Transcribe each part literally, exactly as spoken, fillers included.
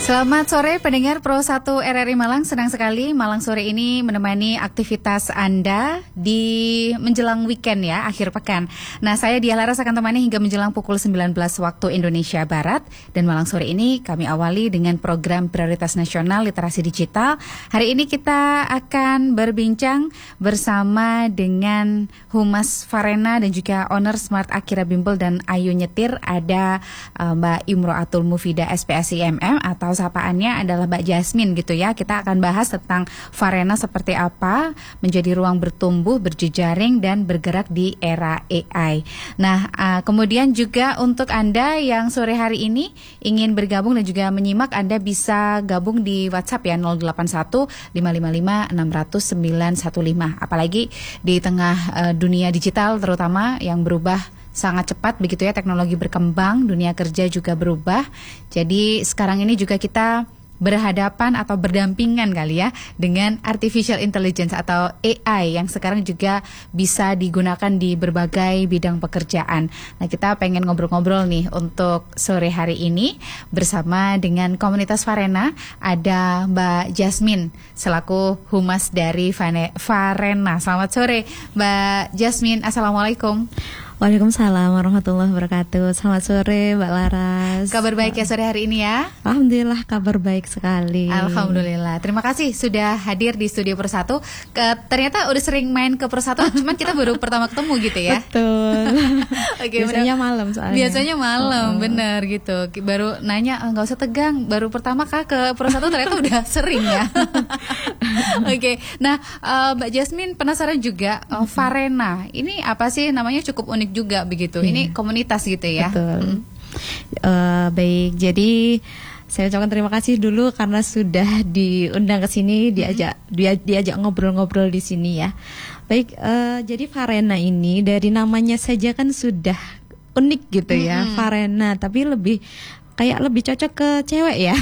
Selamat sore pendengar Pro satu R R I Malang. Senang sekali Malang sore ini menemani aktivitas Anda di menjelang weekend ya, akhir pekan. Nah, saya Diah Laras akan temani hingga menjelang pukul sembilan belas waktu Indonesia Barat. Dan Malang sore ini kami awali dengan program Prioritas Nasional Literasi Digital. Hari ini kita akan berbincang bersama dengan Humas Farena dan juga owner Smart Akira Bimbel dan Ayu Nyetir. Ada uh, Mbak Imro'atul Mufida S P S I M M atau sapaannya adalah Mbak Jasmine gitu ya. Kita akan bahas tentang Farena seperti apa menjadi ruang bertumbuh, berjejaring dan bergerak di era A I. Nah, uh, kemudian juga untuk Anda yang sore hari ini ingin bergabung dan juga menyimak, Anda bisa gabung di WhatsApp ya nol delapan satu lima lima lima enam nol nol sembilan satu lima. Apalagi di tengah uh, dunia digital terutama yang berubah sangat cepat begitu ya, teknologi berkembang, dunia kerja juga berubah. Jadi sekarang ini juga kita berhadapan atau berdampingan kali ya dengan artificial intelligence atau A I yang sekarang juga bisa digunakan di berbagai bidang pekerjaan. Nah, kita pengen ngobrol-ngobrol nih untuk sore hari ini bersama dengan komunitas Farena. Ada Mbak Jasmine selaku humas dari Farena. Selamat sore Mbak Jasmine. Assalamualaikum. Waalaikumsalam warahmatullahi wabarakatuh. Selamat sore Mbak Laras. Kabar baik ya sore hari ini ya? Alhamdulillah kabar baik sekali. Alhamdulillah. Terima kasih sudah hadir di Studio Persatu. Ke, ternyata udah sering main ke Persatu, cuman kita baru pertama ketemu gitu ya. Betul. Oke, biasanya malam soalnya. Biasanya malam, oh. Bener gitu. Baru nanya, nggak usah tegang. Baru pertama kah ke Persatu, ternyata udah sering ya. Oke. Okay. Nah, uh, Mbak Jasmine penasaran juga uh, Farena. Ini apa sih namanya, cukup unik juga begitu. Yeah. Ini komunitas gitu ya. Betul. Hmm. Uh, baik. Jadi saya ucapkan terima kasih dulu karena sudah diundang ke sini, diajak hmm. dia, diajak ngobrol-ngobrol di sini ya. Baik. Uh, jadi Farena ini dari namanya saja kan sudah unik gitu ya, hmm. Farena. Tapi lebih kayak lebih cocok ke cewek ya.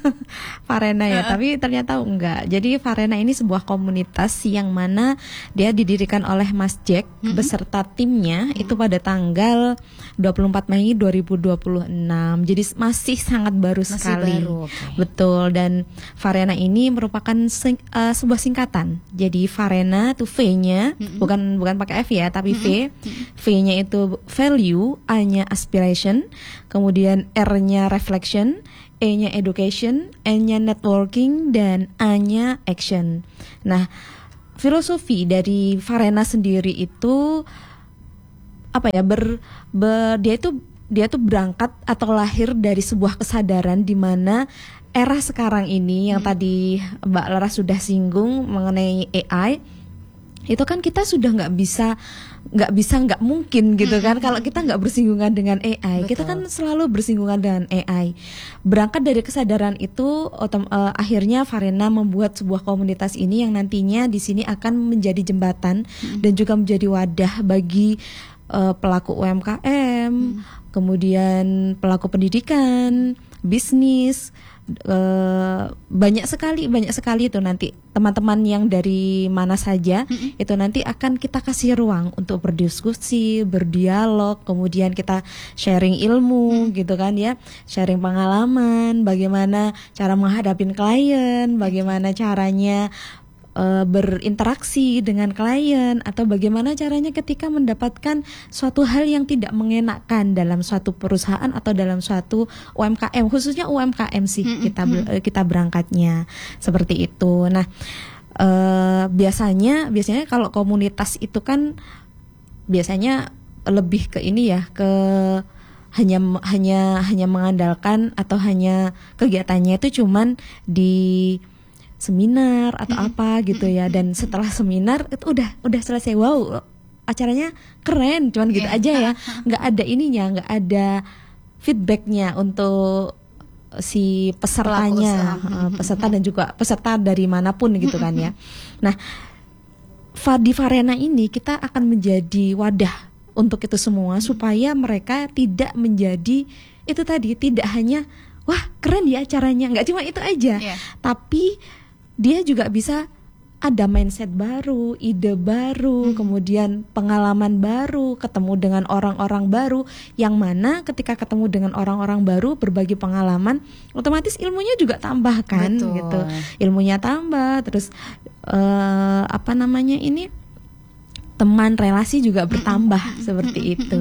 Farena ya, uh. tapi ternyata enggak. Jadi Farena ini sebuah komunitas yang mana dia didirikan oleh Mas Jack mm-hmm. beserta timnya mm-hmm. itu pada tanggal dua puluh empat Mei dua ribu dua puluh enam. Jadi masih sangat baru masih sekali. Baru, okay. Betul. Dan Farena ini merupakan sing, uh, sebuah singkatan. Jadi Farena itu V-nya mm-hmm. bukan bukan pakai F ya, tapi mm-hmm. V. V-nya itu value, A-nya aspiration, kemudian R-nya reflection, E-nya education, N-nya networking, dan A-nya action. Nah, filosofi dari Farena sendiri itu apa ya? Ber, ber dia itu dia tuh berangkat atau lahir dari sebuah kesadaran di mana era sekarang ini yang hmm. tadi Mbak Lara sudah singgung mengenai A I. Itu kan kita sudah nggak bisa nggak bisa nggak mungkin gitu kan, mm-hmm. kalau kita nggak bersinggungan dengan A I. Betul. Kita kan selalu bersinggungan dengan A I. Berangkat dari kesadaran itu otom, uh, akhirnya Farena membuat sebuah komunitas ini yang nantinya di sini akan menjadi jembatan mm-hmm. dan juga menjadi wadah bagi uh, pelaku U M K M, mm-hmm. kemudian pelaku pendidikan, bisnis. Uh, banyak sekali banyak sekali itu nanti teman-teman yang dari mana saja mm-hmm. itu nanti akan kita kasih ruang untuk berdiskusi, berdialog, kemudian kita sharing ilmu mm-hmm. gitu kan ya, sharing pengalaman, bagaimana cara menghadapi klien, bagaimana caranya Uh, berinteraksi dengan klien, atau bagaimana caranya ketika mendapatkan suatu hal yang tidak mengenakan dalam suatu perusahaan atau dalam suatu U M K M, khususnya U M K M sih mm-hmm. kita kita berangkatnya seperti itu. Nah, uh, biasanya biasanya kalau komunitas itu kan biasanya lebih ke ini ya, ke hanya hanya hanya mengandalkan atau hanya kegiatannya itu cuman di seminar atau mm-hmm. apa gitu ya, dan setelah seminar itu udah udah selesai, wow acaranya keren, cuman gitu yeah. aja ya, nggak ada ininya, nggak ada feedbacknya untuk si pesertanya, uh, peserta dan juga peserta dari manapun gitu kan ya. Nah, di Farena ini kita akan menjadi wadah untuk itu semua supaya mereka tidak menjadi itu tadi, tidak hanya wah keren ya acaranya, nggak cuma itu aja, yeah. tapi dia juga bisa ada mindset baru, ide baru, hmm. kemudian pengalaman baru, ketemu dengan orang-orang baru, yang mana ketika ketemu dengan orang-orang baru, berbagi pengalaman, otomatis ilmunya juga tambah kan. Betul. Gitu, ilmunya tambah, terus uh, apa namanya ini, teman, relasi juga bertambah seperti itu.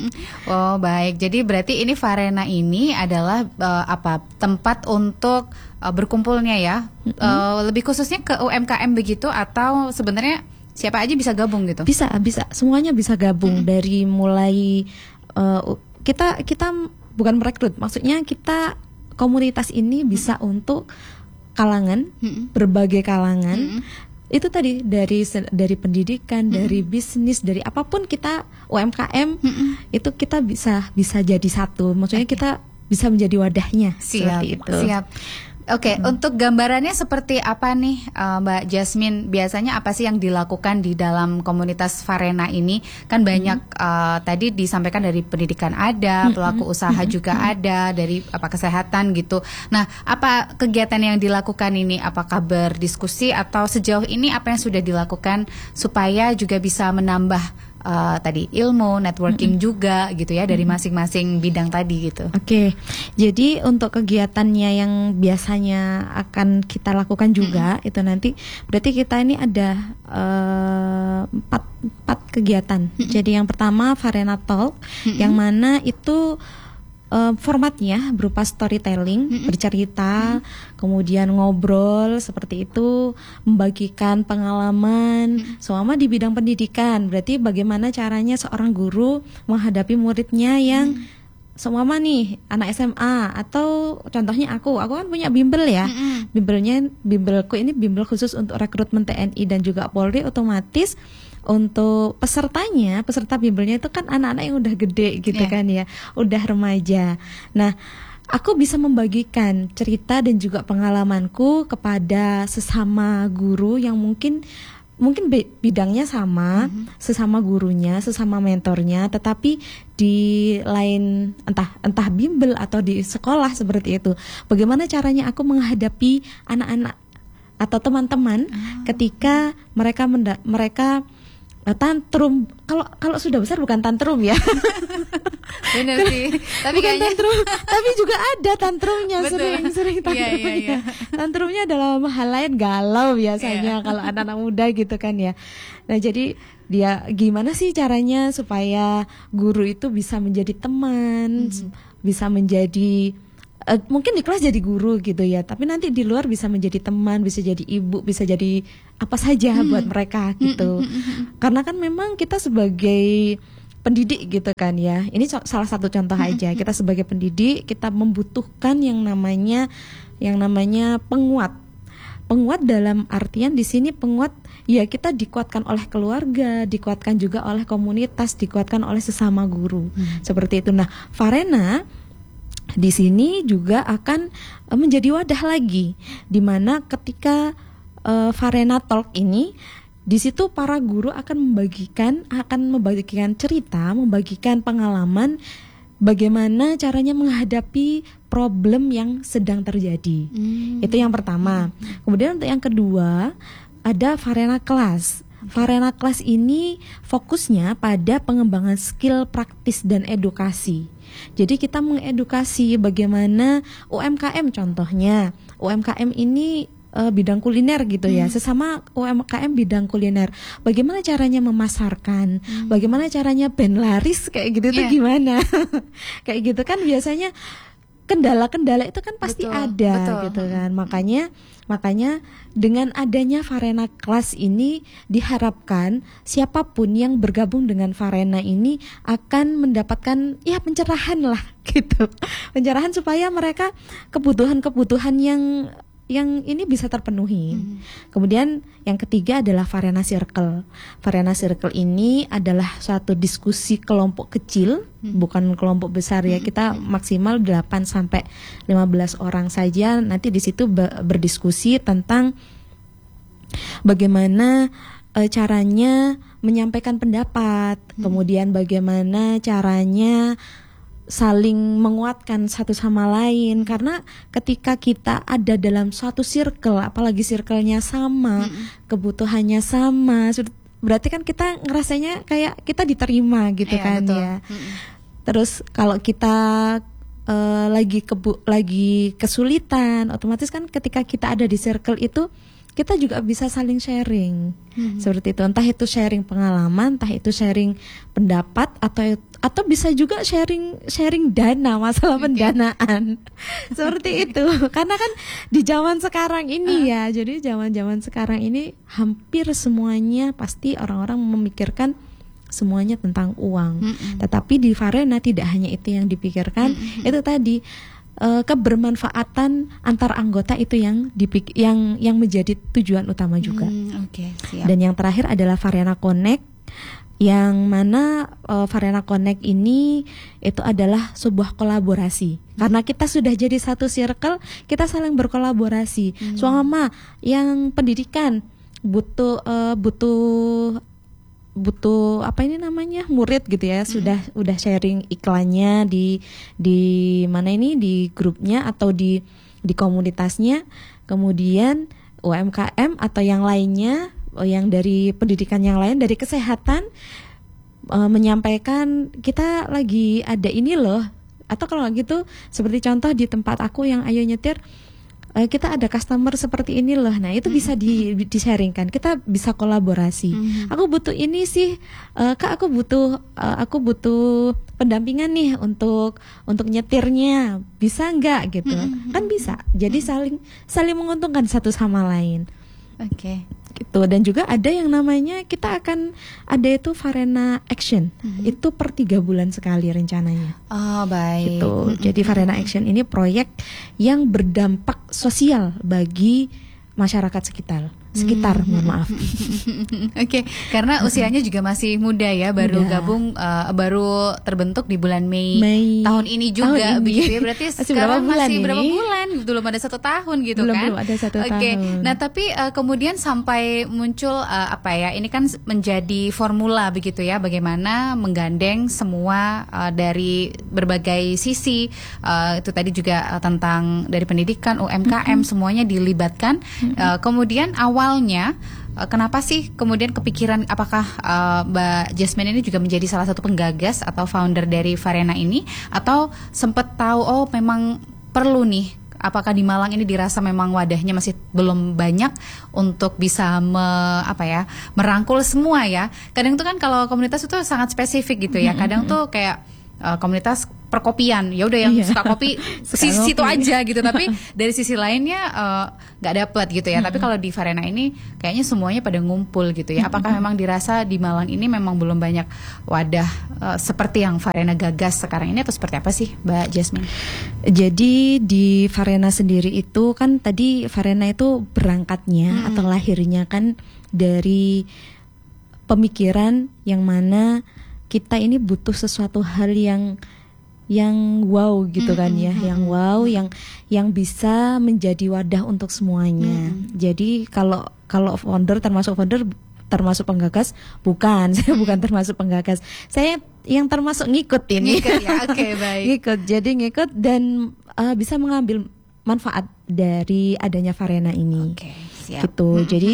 Oh baik, jadi berarti ini Farena ini adalah uh, apa tempat untuk uh, berkumpulnya ya, mm-hmm. uh, lebih khususnya ke U M K M begitu, atau sebenarnya siapa aja bisa gabung gitu? Bisa, bisa, semuanya bisa gabung. Mm-hmm. Dari mulai uh, kita kita bukan merekrut, maksudnya kita komunitas ini bisa mm-hmm. untuk kalangan, mm-hmm. berbagai kalangan. Mm-hmm. Itu tadi dari dari pendidikan, mm-hmm. dari bisnis, dari apapun kita U M K M, mm-hmm. itu kita bisa bisa jadi satu. Maksudnya okay. kita bisa menjadi wadahnya. Siap, seperti itu. Siap. Oke, okay, hmm. untuk gambarannya seperti apa nih uh, Mbak Jasmine? Biasanya apa sih yang dilakukan di dalam komunitas Farena ini? Kan banyak hmm. uh, tadi disampaikan dari pendidikan ada, hmm. pelaku usaha hmm. juga hmm. ada, dari apa kesehatan gitu. Nah, apa kegiatan yang dilakukan ini? Apakah berdiskusi atau sejauh ini apa yang sudah dilakukan supaya juga bisa menambah Uh, tadi ilmu, networking mm-hmm. juga gitu ya dari masing-masing bidang tadi gitu. Oke, okay. Jadi untuk kegiatannya yang biasanya akan kita lakukan juga mm-hmm. itu nanti berarti kita ini ada uh, empat, empat kegiatan. Mm-hmm. Jadi yang pertama Farena Talk, mm-hmm. yang mana itu Uh, formatnya berupa storytelling, mm-hmm. bercerita, mm-hmm. kemudian ngobrol seperti itu, membagikan pengalaman, mm-hmm. selama di bidang pendidikan. Berarti bagaimana caranya seorang guru menghadapi muridnya yang mm-hmm. seumpama nih anak S M A, atau contohnya aku, aku kan punya bimbel ya, mm-hmm. bimbelnya, bimbelku ini bimbel khusus untuk rekrutmen T N I dan juga Polri. Otomatis untuk pesertanya, peserta bimbelnya itu kan anak-anak yang udah gede gitu yeah. kan ya, udah remaja. Nah, aku bisa membagikan cerita dan juga pengalamanku kepada sesama guru yang mungkin mungkin bidangnya sama, mm-hmm. sesama gurunya, sesama mentornya, tetapi di lain entah entah bimbel atau di sekolah seperti itu. Bagaimana caranya aku menghadapi anak-anak atau teman-teman oh. ketika mereka menda- mereka tantrum. Kalau kalau sudah besar bukan tantrum ya. Benar sih. Tapi bukan kayaknya tantrum, tapi juga ada tantrumnya. Sering-sering tantrumnya. Iya, iya, iya. Tantrumnya dalam hal lain galau biasanya kalau anak-anak muda gitu kan ya. Nah, jadi dia gimana sih caranya supaya guru itu bisa menjadi teman, mm-hmm. bisa menjadi Uh, mungkin di kelas jadi guru gitu ya, tapi nanti di luar bisa menjadi teman, bisa jadi ibu, bisa jadi apa saja hmm. buat mereka gitu. Hmm, hmm, hmm. Karena kan memang kita sebagai pendidik gitu kan ya, ini so- salah satu contoh hmm, aja. Kita sebagai pendidik, kita membutuhkan yang namanya yang namanya penguat. Penguat dalam artian di sini penguat ya kita dikuatkan oleh keluarga, dikuatkan juga oleh komunitas, dikuatkan oleh sesama guru. Hmm. Seperti itu. Nah, Farena di sini juga akan uh, menjadi wadah lagi, di mana ketika uh, Farena Talk ini, di situ para guru akan membagikan akan membagikan cerita, membagikan pengalaman bagaimana caranya menghadapi problem yang sedang terjadi. Hmm. Itu yang pertama. Hmm. Kemudian untuk yang kedua ada Farena Class. Farena Class ini fokusnya pada pengembangan skill praktis dan edukasi. Jadi kita mengedukasi bagaimana U M K M contohnya. U M K M ini uh, bidang kuliner gitu ya, hmm. sesama U M K M bidang kuliner. Bagaimana caranya memasarkan, hmm. bagaimana caranya band laris kayak gitu yeah. tuh gimana. Kayak gitu kan biasanya kendala-kendala itu kan pasti betul, ada betul. Gitu kan. Makanya makanya dengan adanya Farena Class ini diharapkan siapapun yang bergabung dengan Farena ini akan mendapatkan ya pencerahan lah gitu. Pencerahan supaya mereka kebutuhan-kebutuhan yang yang ini bisa terpenuhi. Hmm. Kemudian yang ketiga adalah Farena Circle. Farena Circle ini adalah suatu diskusi kelompok kecil, hmm. bukan kelompok besar ya. Kita maksimal delapan sampai lima belas orang saja. Nanti di situ be- berdiskusi tentang bagaimana e, caranya menyampaikan pendapat, hmm. kemudian bagaimana caranya saling menguatkan satu sama lain, karena ketika kita ada dalam suatu circle, apalagi circle-nya sama, mm-hmm. kebutuhannya sama, berarti kan kita ngerasanya kayak kita diterima gitu, iya, kan betul. Ya. Mm-hmm. Terus kalau kita uh, lagi kebu lagi kesulitan, otomatis kan ketika kita ada di circle itu kita juga bisa saling sharing, hmm. seperti itu. Entah itu sharing pengalaman, entah itu sharing pendapat, atau atau bisa juga sharing sharing dana, masalah okay. pendanaan, seperti itu. Karena kan di zaman sekarang ini uh. ya, jadi zaman-zaman sekarang ini hampir semuanya pasti orang-orang memikirkan semuanya tentang uang. Hmm. Tetapi di Farena tidak hanya itu yang dipikirkan, hmm. itu tadi. Uh, kebermanfaatan antar anggota itu yang dipik yang yang menjadi tujuan utama juga. Hmm, okay, siap. Dan yang terakhir adalah Farena Connect, yang mana uh, Farena Connect ini itu adalah sebuah kolaborasi. Hmm. Karena kita sudah jadi satu circle, kita saling berkolaborasi. Hmm. Selama yang pendidikan butuh uh, butuh butuh apa ini namanya murid gitu ya, sudah mm-hmm. udah sharing iklannya di di mana ini di grupnya atau di di komunitasnya, kemudian U M K M atau yang lainnya, yang dari pendidikan yang lain, dari kesehatan, e, menyampaikan kita lagi ada ini loh, atau kalau gitu seperti contoh di tempat aku yang Ayo Nyetir, kita ada customer seperti ini loh. Nah itu bisa di di-sharingkan. Kita bisa kolaborasi. Mm-hmm. Aku butuh ini sih, uh, kak aku butuh uh, aku butuh pendampingan nih untuk untuk nyetirnya. Bisa nggak gitu? Mm-hmm. Kan bisa. Jadi saling saling menguntungkan satu sama lain. Oke. Okay. Gitu. Dan juga ada yang namanya kita akan ada itu Farena Action. Mm-hmm. Itu per tiga bulan sekali rencananya. Oh baik. Gitu. Mm-hmm. Jadi Farena Action ini proyek yang berdampak sosial bagi masyarakat sekitar. Sekitar, hmm. mohon maaf. Oke, okay, karena usianya juga masih muda ya, baru muda. gabung, uh, baru terbentuk di bulan Mei, Mei. tahun ini juga, tahun ini. Begitu ya. Berarti masih sekarang berapa bulan masih ini? berapa bulan? Belum ada satu tahun gitu belum, kan? Belum ada satu okay. tahun. Nah, tapi uh, kemudian sampai muncul uh, apa ya? Ini kan menjadi formula begitu ya, bagaimana menggandeng semua uh, dari berbagai sisi. Uh, itu tadi juga uh, tentang dari pendidikan, U M K M, mm-hmm. semuanya dilibatkan. Mm-hmm. Uh, kemudian awal Awalnya, kenapa sih kemudian kepikiran, apakah uh, Mbak Jasmine ini juga menjadi salah satu penggagas atau founder dari Farena ini, atau sempat tahu oh memang perlu nih, apakah di Malang ini dirasa memang wadahnya masih belum banyak untuk bisa me, apa ya merangkul semua ya. Kadang tuh kan kalau komunitas itu sangat spesifik gitu ya. Kadang tuh kayak uh, komunitas perkopian, ya udah yang iya. suka kopi sisi situ aja gitu, tapi dari sisi lainnya nggak uh, dapet gitu ya. Mm-hmm. Tapi kalau di Farena ini kayaknya semuanya pada ngumpul gitu ya. Apakah mm-hmm. memang dirasa di Malang ini memang belum banyak wadah uh, seperti yang Farena gagas sekarang ini, atau seperti apa sih Mbak Jasmine? Jadi di Farena sendiri itu kan tadi Farena itu berangkatnya mm-hmm. atau lahirnya kan dari pemikiran yang mana kita ini butuh sesuatu hal yang yang wow gitu kan ya, mm-hmm. yang wow, yang yang bisa menjadi wadah untuk semuanya. Mm-hmm. Jadi kalau kalau founder termasuk founder termasuk penggagas bukan, saya bukan termasuk penggagas. Saya yang termasuk ngikut ini. Ngikut ya, oke okay, baik. Ngikut, jadi ngikut dan uh, bisa mengambil manfaat dari adanya Farena ini. Oke, okay, siap. Gitu. Mm-hmm. Jadi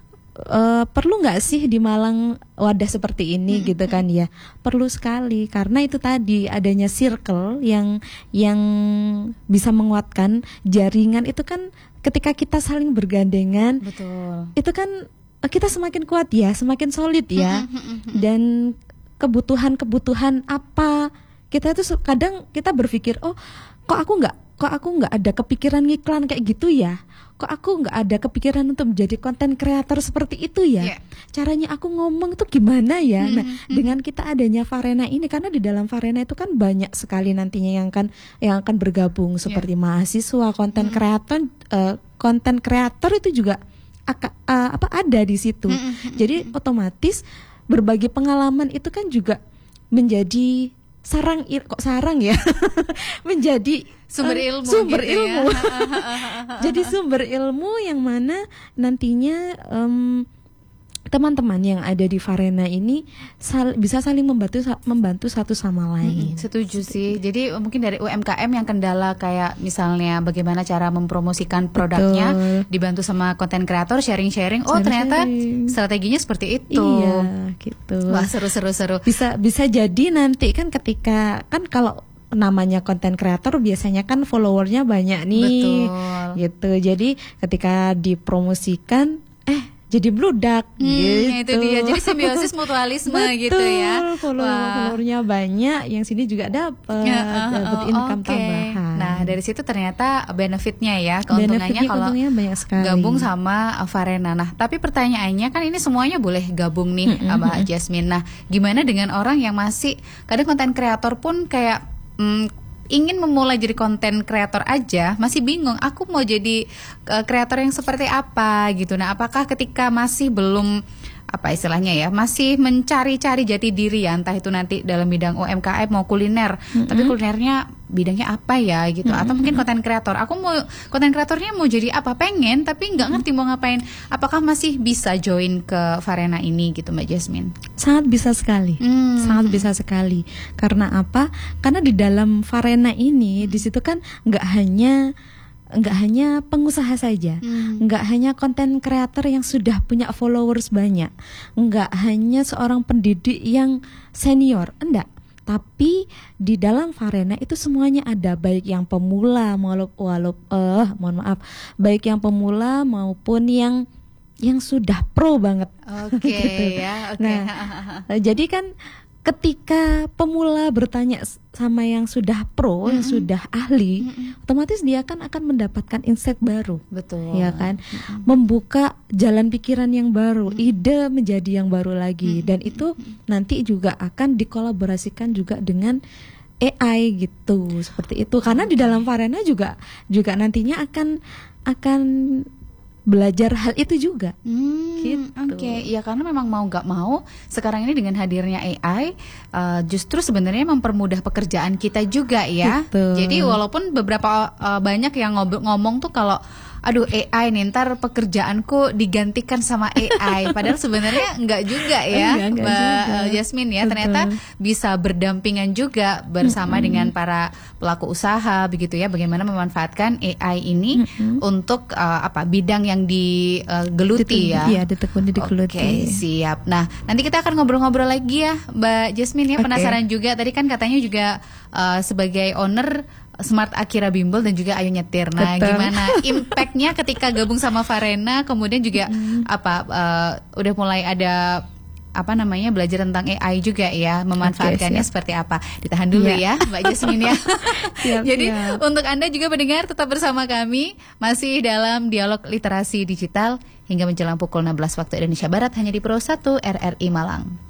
Uh, perlu nggak sih di Malang wadah seperti ini, hmm. gitu kan ya? Perlu sekali, karena itu tadi adanya circle yang yang bisa menguatkan jaringan itu kan, ketika kita saling bergandengan, betul. Itu kan kita semakin kuat ya, semakin solid ya. Dan kebutuhan-kebutuhan apa kita itu kadang kita berpikir, oh kok aku nggak kok aku nggak ada kepikiran ngiklan kayak gitu ya, kok aku nggak ada kepikiran untuk menjadi konten kreator seperti itu ya, yeah. caranya aku ngomong tuh gimana ya. Mm-hmm. Nah dengan kita adanya Farena ini, karena di dalam Farena itu kan banyak sekali nantinya yang akan yang akan bergabung seperti yeah. mahasiswa, konten mm-hmm. kreator, uh, konten kreator itu juga aka, uh, apa ada di situ. Mm-hmm. Jadi otomatis berbagi pengalaman itu kan juga menjadi sarang il, kok sarang ya menjadi sumber ilmu, uh, sumber gitu ilmu ya. Jadi sumber ilmu yang mana nantinya um, teman-teman yang ada di Farena ini sal- bisa saling membantu membantu satu sama lain. Hmm, setuju sih. Jadi mungkin dari U M K M yang kendala kayak misalnya bagaimana cara mempromosikan produknya, Betul. dibantu sama konten kreator sharing-sharing. Oh, Sharing-sharing. ternyata strateginya seperti itu. Iya, gitu. Wah, seru-seru-seru. Bisa bisa jadi nanti kan ketika kan kalau namanya konten kreator biasanya kan followernya banyak nih. Betul. Gitu. Jadi ketika dipromosikan eh jadi bludak Hmm, gitu. itu dia. Jadi simbiosis mutualisme gitu ya. Follower, Wah. followernya banyak, yang sini juga dapat Ya, uh, dapat uh, income oke. tambahan. Nah, dari situ ternyata benefitnya ya, keuntungannya Benefitnya, kalau keuntungannya banyak sekali. gabung sama Farena. Nah, tapi pertanyaannya kan ini semuanya boleh gabung nih, Mm-mm. Mbak Jasmine. Nah, gimana dengan orang yang masih kadang konten kreator pun kayak mm, ingin memulai jadi konten kreator aja, masih bingung aku mau jadi uh, kreator yang seperti apa gitu. Nah, apakah ketika masih belum apa istilahnya ya, masih mencari-cari jati diri ya, entah itu nanti dalam bidang U M K M mau kuliner, mm-hmm. tapi kulinernya bidangnya apa ya gitu, mm-hmm. atau mungkin konten kreator, aku mau konten kreatornya mau jadi apa, pengen tapi nggak ngerti mau ngapain, apakah masih bisa join ke Farena ini gitu Mbak Jasmine? Sangat bisa sekali, hmm. sangat bisa sekali. Karena apa? Karena di dalam Farena ini, di situ kan nggak hanya nggak hanya pengusaha saja, hmm. nggak hanya konten kreator yang sudah punya followers banyak, nggak hanya seorang pendidik yang senior, enggak. Tapi di dalam Farena itu semuanya ada, baik yang pemula, walau walau eh mohon maaf, baik yang pemula maupun yang yang sudah pro banget. Oke okay, gitu. ya. Oke. Okay. Nah, jadi kan ketika pemula bertanya sama yang sudah pro, mm-hmm. yang sudah ahli, mm-hmm. otomatis dia kan akan mendapatkan insight baru. Betul. Ya kan? Mm-hmm. Membuka jalan pikiran yang baru, mm-hmm. ide menjadi yang baru lagi, mm-hmm. dan itu nanti juga akan dikolaborasikan juga dengan A I gitu, seperti itu. Karena di dalam Farena juga juga nantinya akan akan belajar hal itu juga. Hmm, gitu. Oke, okay. Ya karena memang mau nggak mau sekarang ini dengan hadirnya A I uh, justru sebenarnya mempermudah pekerjaan kita juga ya. Gitu. Jadi walaupun beberapa uh, banyak yang ngob- ngomong tuh kalau aduh A I nih ntar pekerjaanku digantikan sama A I, padahal sebenarnya enggak juga ya, enggak, enggak Mbak juga. Jasmine ya. Betul. Ternyata bisa berdampingan juga bersama mm-hmm. dengan para pelaku usaha begitu ya, bagaimana memanfaatkan A I ini mm-hmm. untuk uh, apa bidang yang digeluti uh, ya. Iya, ditekuni, digeluti. Oke, okay, siap. Nah, nanti kita akan ngobrol-ngobrol lagi ya, Mbak Jasmine ya. Penasaran okay. juga. Tadi kan katanya juga uh, sebagai owner Smart Akira Bimbel dan juga Ayu Nyetir. Nah, betul. Gimana impact-nya ketika gabung sama Farena, kemudian juga mm. apa uh, udah mulai ada apa namanya belajar tentang A I juga ya, memanfaatkannya okay, seperti apa. Ditahan dulu yeah. ya Mbak Jasmine ya. siap, Jadi siap. Untuk Anda juga pendengar tetap bersama kami masih dalam dialog literasi digital hingga menjelang pukul enam belas waktu Indonesia Barat hanya di Pro satu R R I Malang.